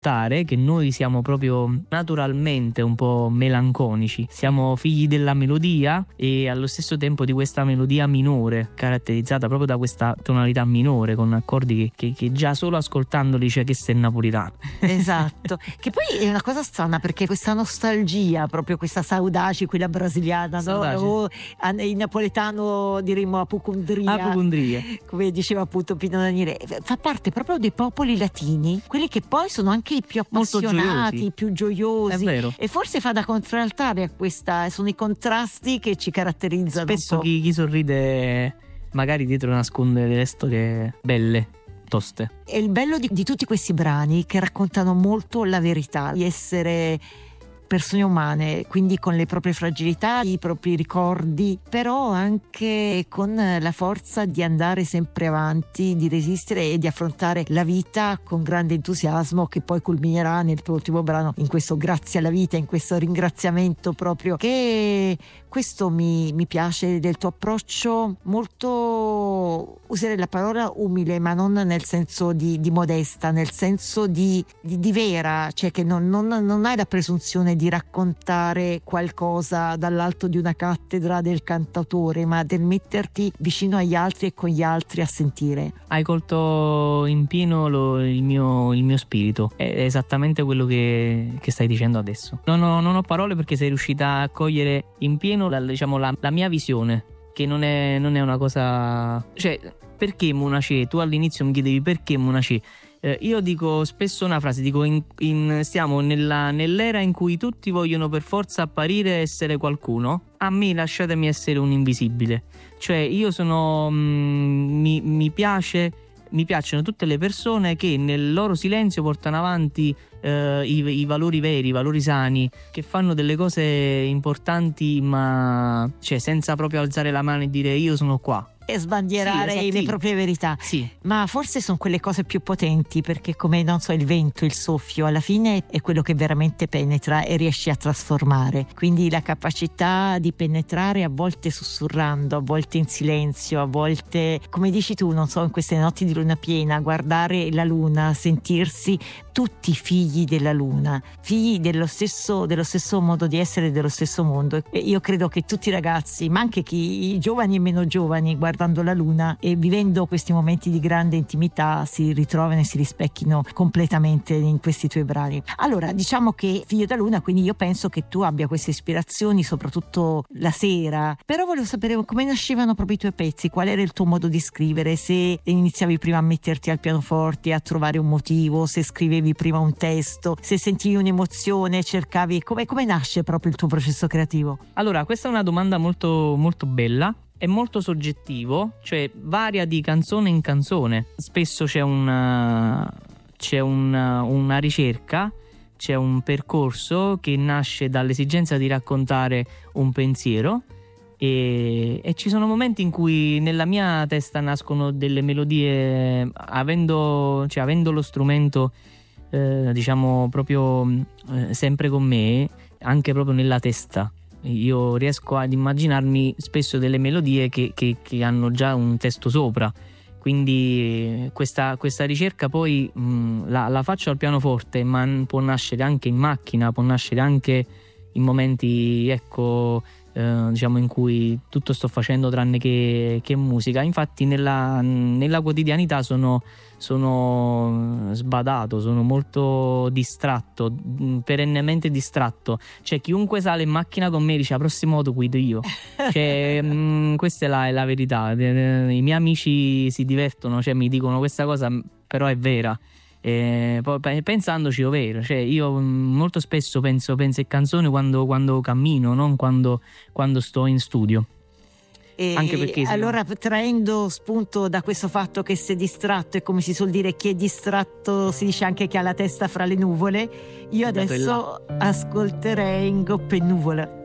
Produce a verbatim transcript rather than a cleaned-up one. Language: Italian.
che noi siamo proprio naturalmente un po' melanconici, siamo figli della melodia e allo stesso tempo di questa melodia minore, caratterizzata proprio da questa tonalità minore con accordi che, che, che già solo ascoltandoli c'è che sei napolitano. Esatto, che poi è una cosa strana perché questa nostalgia, proprio questa saudade, quella brasiliana, no? O in napoletano diremmo apocondria, apocondria, come diceva appunto Pino Daniele, fa parte proprio dei popoli latini, quelli che poi sono anche i più appassionati, i più gioiosi. È vero. E forse fa da contraltare a questa, sono i contrasti che ci caratterizzano. Spesso un po'. Chi, chi sorride magari dietro nasconde delle storie belle, toste. E il bello di, di tutti questi brani che raccontano molto la verità, di essere persone umane, quindi con le proprie fragilità, i propri ricordi, però anche con la forza di andare sempre avanti, di resistere e di affrontare la vita con grande entusiasmo, che poi culminerà nel tuo ultimo brano in questo grazie alla vita, in questo ringraziamento proprio, che questo mi, mi piace del tuo approccio, molto, userei la parola umile, ma non nel senso di, di modesta, nel senso di, di, di vera, cioè che non, non, non hai la presunzione di raccontare qualcosa dall'alto di una cattedra del cantautore, ma del metterti vicino agli altri e con gli altri a sentire. Hai colto in pieno lo, il, mio, il mio spirito, è esattamente quello che, che stai dicendo adesso. Non ho, non ho parole perché sei riuscita a cogliere in pieno la, diciamo, la, la mia visione, che non è, non è una cosa... Cioè, perché Monacè? Tu all'inizio mi chiedevi perché Monacè. Eh, io dico spesso una frase, dico in, in, stiamo nella, nell'era in cui tutti vogliono per forza apparire e essere qualcuno. A me lasciatemi essere un invisibile. Cioè io sono mm, mi, mi piace mi piacciono tutte le persone che nel loro silenzio portano avanti eh, i, i valori veri, i valori sani, che fanno delle cose importanti, ma cioè senza proprio alzare la mano e dire io sono qua. E sbandierare sì, le proprie verità. Sì. Ma forse sono quelle cose più potenti, perché come, non so, il vento, il soffio, alla fine è quello che veramente penetra e riesce a trasformare. Quindi la capacità di penetrare, a volte sussurrando, a volte in silenzio, a volte, come dici tu, non so, in queste notti di luna piena, guardare la luna, sentirsi tutti figli della luna, figli dello stesso, dello stesso modo di essere, dello stesso mondo. E io credo che tutti i ragazzi, ma anche chi, i giovani e meno giovani, guardando la luna e vivendo questi momenti di grande intimità, si ritrovino e si rispecchino completamente in questi tuoi brani. Allora, diciamo che Figlio da Luna, quindi io penso che tu abbia queste ispirazioni soprattutto la sera, però volevo sapere come nascevano proprio i tuoi pezzi, qual era il tuo modo di scrivere, se iniziavi prima a metterti al pianoforte a trovare un motivo, se scrivevi prima un testo, se sentivi un'emozione, cercavi, come, come nasce proprio il tuo processo creativo? Allora, questa è una domanda molto molto bella. È molto soggettivo, cioè varia di canzone in canzone. Spesso c'è una, c'è una, una ricerca, c'è un percorso che nasce dall'esigenza di raccontare un pensiero e, e ci sono momenti in cui nella mia testa nascono delle melodie avendo, cioè, avendo lo strumento eh, diciamo proprio eh, sempre con me, anche proprio nella testa. Io riesco ad immaginarmi spesso delle melodie che, che, che hanno già un testo sopra, quindi questa, questa ricerca poi mh, la, la faccio al pianoforte, ma può nascere anche in macchina, può nascere anche in momenti, ecco, eh, diciamo in cui tutto sto facendo tranne che, che musica. Infatti nella, nella quotidianità sono, sono sbadato, sono molto distratto, perennemente distratto. Cioè chiunque sale in macchina con me dice la prossima volta guido io. Cioè, mh, questa è la, è la verità. I miei amici si divertono, cioè mi dicono questa cosa, però è vera. E poi pensandoci, è vero, cioè io molto spesso penso, penso a canzoni quando, quando cammino, non quando, quando sto in studio. E anche perché allora no. Traendo spunto da questo fatto che sei distratto, e come si suol dire, chi è distratto si dice anche che ha la testa fra le nuvole, io adesso ascolterei Ngoppe Nuvola.